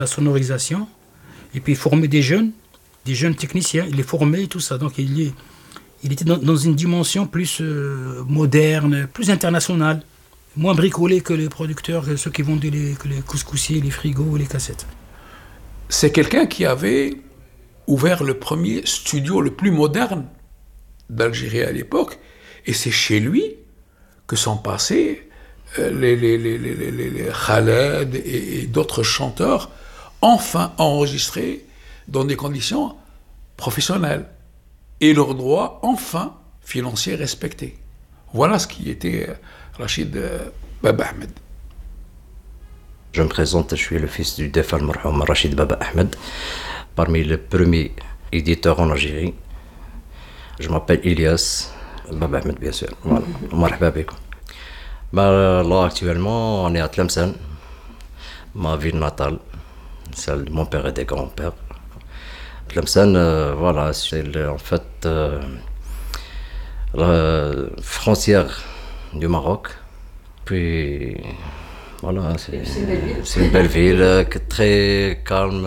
la sonorisation, et puis former des jeunes techniciens, il les formait et tout ça. Donc il était dans une dimension plus moderne, plus internationale, moins bricolé que les producteurs, ceux qui vendaient les couscoussiers, les frigos, les cassettes. C'est quelqu'un qui avait ouvert le premier studio le plus moderne d'Algérie à l'époque, et c'est chez lui que sont passés les Khaled et d'autres chanteurs, enfin enregistrés dans des conditions professionnelles, et leurs droits enfin financiers respectés. Voilà ce qui était Rachid Baba Ahmed. Je me présente, je suis le fils du défunt marhoum Rachid Baba Ahmed, parmi les premiers éditeurs en Algérie. Je m'appelle Ilyas Baba Ahmed, bien sûr. Voilà. Marhaba bikoum. Là, actuellement, on est à Tlemcen, ma ville natale, celle de mon père et des grands-pères. Tlemcen, voilà, c'est en fait la frontière du Maroc. Puis, voilà, c'est une belle ville, très calme,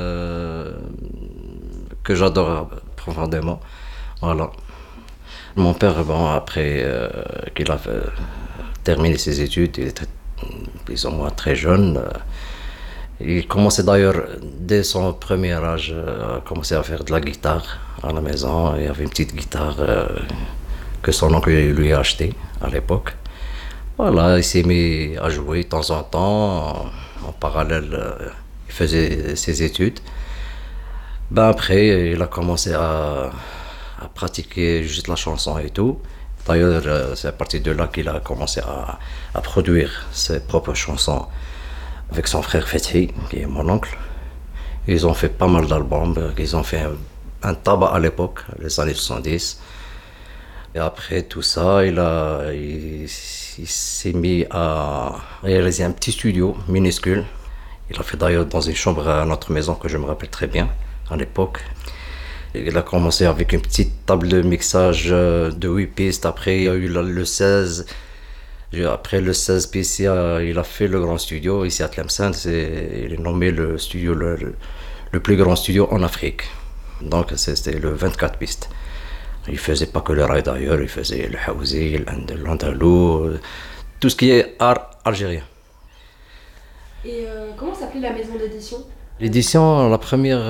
que j'adore profondément. Voilà. Mon père, bon, après qu'il a terminé ses études, il était plus ou moins très jeune. Il commençait d'ailleurs, dès son premier âge, à commencer à faire de la guitare à la maison. Il y avait une petite guitare que son oncle lui a achetée à l'époque. Voilà, il s'est mis à jouer de temps en temps. En parallèle, il faisait ses études. Après, il a commencé à pratiquer juste la chanson et tout. D'ailleurs, c'est à partir de là qu'il a commencé à produire ses propres chansons avec son frère Fethi, qui est mon oncle. Ils ont fait pas mal d'albums, ils ont fait un tabac à l'époque, les années 70. Et après tout ça, il s'est mis à réaliser un petit studio minuscule. Il a fait d'ailleurs dans une chambre à notre maison que je me rappelle très bien à l'époque. Il a commencé avec une petite table de mixage de 8 pistes. Après, il y a eu le 16. Après le 16 pistes, il a fait le grand studio ici à Tlemcen. Il est nommé le studio le plus grand studio en Afrique. Donc, c'était le 24 pistes. Il ne faisait pas que le rail d'ailleurs, il faisait le haouzi, l'andalou, tout ce qui est art algérien. Et comment s'appelait la maison d'édition ? L'édition, la première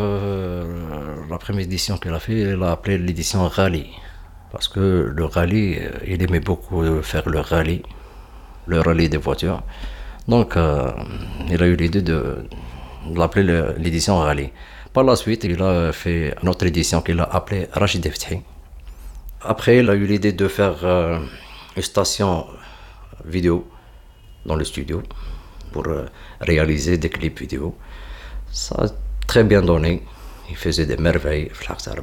édition qu'il a fait, il l'a appelée l'édition Rally. Parce que le rallye, il aimait beaucoup faire le rallye des voitures. Donc, il a eu l'idée de l'appeler l'édition Rally. Par la suite, il a fait une autre édition qu'il a appelée Rachid Fethi. Après, il a eu l'idée de faire une station vidéo dans le studio pour réaliser des clips vidéo. Ça a très bien donné. Il faisait des merveilles,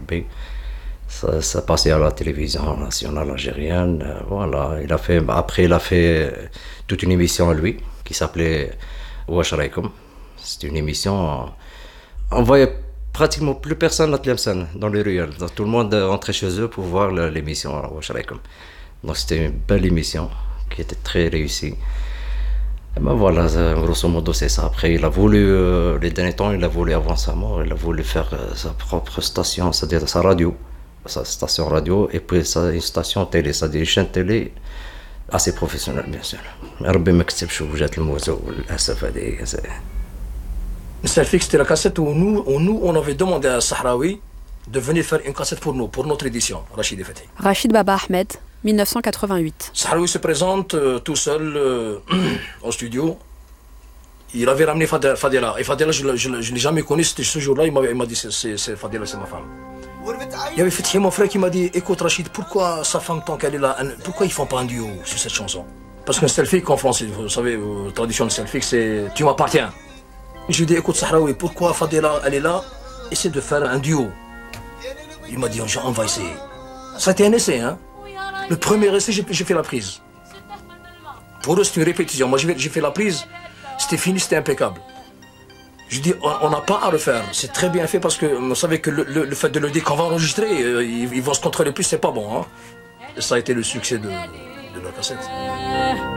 ça passait à la télévision nationale algérienne. Voilà. Après, il a fait toute une émission à lui qui s'appelait Wesh Raïkoum. C'est une émission. On voyait pratiquement plus personne à Tlemcen dans les ruelles. Donc, tout le monde rentrait chez eux pour voir l'émission Wesh Raïkoum. Donc c'était une belle émission qui était très réussie. Et voilà, grosso modo c'est ça. Après il a voulu, les derniers temps, il a voulu avant sa mort, il a voulu faire sa propre station, c'est-à-dire sa radio, sa station radio, et puis une station télé, c'est-à-dire une chaîne télé assez professionnelle bien sûr. ربي ما كتبش وجات الموت للاسف هذه. Selfix, c'était la cassette où nous on avait demandé à Sahraoui de venir faire une cassette pour nous, pour notre édition, Rachid Fethi. Rachid Baba Ahmed, 1988. Sahraoui se présente tout seul au studio. Il avait ramené Fadela. Et Fadela, je ne l'ai jamais connu, c'était ce jour-là, il m'a dit c'est Fadela, c'est ma femme. Il y avait Fethi, mon frère, qui m'a dit écoute Rachid, pourquoi sa femme, tant qu'elle est là, pourquoi ils font pas un duo sur cette chanson? Parce qu'un selfie en français, vous savez, tradition de selfie, c'est tu m'appartiens. Je lui ai dit écoute Sahraoui, pourquoi Fadela, elle est là, essaie de faire un duo. Il m'a dit on va essayer. Ça a été un essai, hein. Le premier essai, j'ai fait la prise. Pour eux, c'est une répétition. Moi, j'ai fait la prise, c'était fini, c'était impeccable. Je dis, on n'a pas à refaire. C'est très bien fait parce que vous savez que le fait de le dire qu'on va enregistrer, ils vont se contrôler plus, c'est pas bon. Hein. Et ça a été le succès de la cassette.